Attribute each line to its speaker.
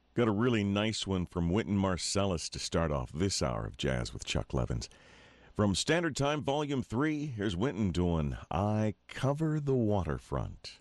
Speaker 1: Got a really nice one from Wynton Marsalis to start off this hour of Jazz with Chuck Levins. From Standard Time, Volume 3, here's Wynton doing I Cover the Waterfront.